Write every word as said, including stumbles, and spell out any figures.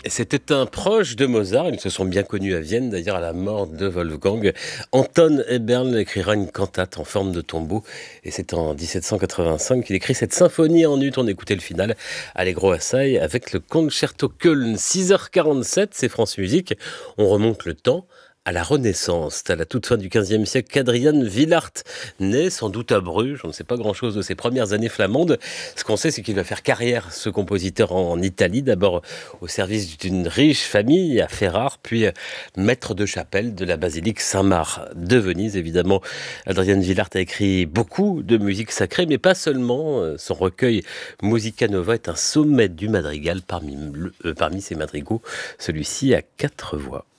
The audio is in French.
C'était un proche de Mozart, ils se sont bien connus à Vienne, d'ailleurs à la mort de Wolfgang. Anton Eberl écrira une cantate en forme de tombeau, et c'est en dix-sept cent quatre-vingt-cinq qu'il écrit cette symphonie en ut. On écoutait le final, Allegro assai, avec le Concerto Köln. six heures quarante-sept, c'est France Musique. On remonte le temps à la Renaissance, à la toute fin du quinzième siècle, qu'Adrian Willaert naît sans doute à Bruges. On ne sait pas grand-chose de ses premières années flamandes. Ce qu'on sait, c'est qu'il va faire carrière, ce compositeur, en Italie, d'abord au service d'une riche famille à Ferrare, puis maître de chapelle de la basilique Saint-Marc de Venise. Évidemment, Adrian Willaert a écrit beaucoup de musique sacrée, mais pas seulement. Son recueil Musica Nova est un sommet du madrigal parmi, le, euh, parmi ses madrigaux, celui-ci à quatre voix.